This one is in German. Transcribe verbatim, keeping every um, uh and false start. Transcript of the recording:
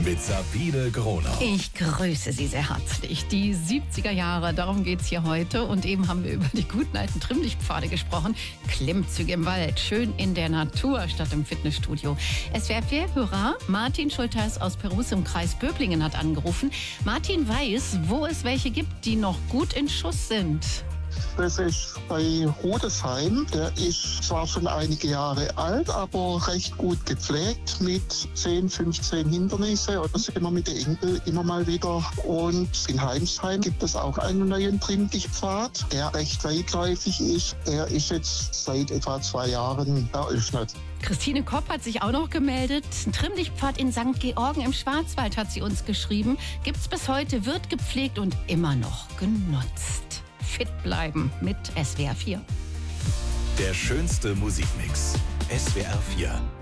Mit Sabine Gronau. Ich grüße Sie sehr herzlich. Die siebziger Jahre, darum geht es hier heute. Und eben haben wir über die guten alten Trimmlichtpfade gesprochen. Klimmzüge im Wald, schön in der Natur statt im Fitnessstudio. S W R vier-Hörer Martin Schulteis aus Perus im Kreis Böblingen hat angerufen. Martin weiß, wo es welche gibt, die noch gut in Schuss sind. Das ist bei Rudesheim. Der ist zwar schon einige Jahre alt, aber recht gut gepflegt mit zehn, fünfzehn Hindernisse. Oder sind wir mit den Enkel immer mal wieder. Und in Heimsheim gibt es auch einen neuen Trimmlichtpfad, der recht weitläufig ist. Der ist jetzt seit etwa zwei Jahren eröffnet. Christine Kopp hat sich auch noch gemeldet. Ein Trimmlichtpfad in Sankt Georgen im Schwarzwald hat sie uns geschrieben. Gibt's bis heute, wird gepflegt und immer noch genutzt. Fit bleiben mit S W R vier. Der schönste Musikmix. S W R vier.